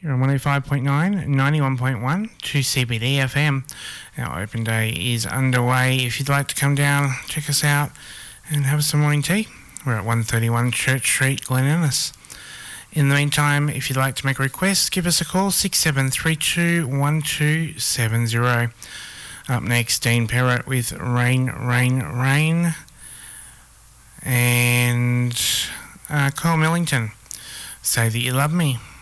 You're on 105.9, 91.1 to CBD FM. Our open day is underway. If you'd like to come down, check us out and have some morning tea. We're at 131 Church Street, Glen Innes. In the meantime, if you'd like to make a request, give us a call, 6732 1270. Up next, Dean Perrott with Rain, Rain, Rain. And Kyle Millington, Say That You Love Me.